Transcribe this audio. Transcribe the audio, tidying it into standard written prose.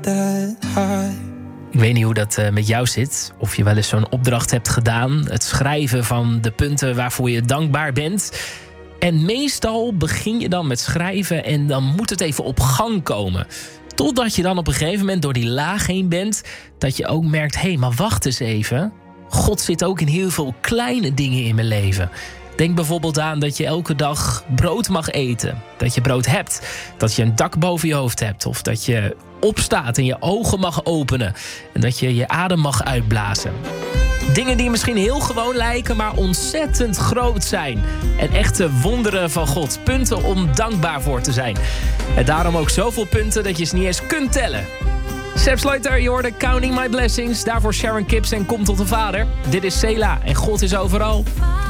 that high. Ik weet niet hoe dat met jou zit. Of je wel eens zo'n opdracht hebt gedaan. Het schrijven van de punten waarvoor je dankbaar bent. En meestal begin je dan met schrijven en dan moet het even op gang komen. Totdat je dan op een gegeven moment door die laag heen bent. Dat je ook merkt, hé, maar wacht eens even. God zit ook in heel veel kleine dingen in mijn leven. Denk bijvoorbeeld aan dat je elke dag brood mag eten. Dat je brood hebt. Dat je een dak boven je hoofd hebt. Of dat je opstaat en je ogen mag openen. En dat je je adem mag uitblazen. Dingen die misschien heel gewoon lijken, maar ontzettend groot zijn. En echte wonderen van God. Punten om dankbaar voor te zijn. En daarom ook zoveel punten dat je ze niet eens kunt tellen. Seb Sluiter, je hoorde Counting My Blessings. Daarvoor Sharon Kips en Kom tot de Vader. Dit is Sela en God is overal.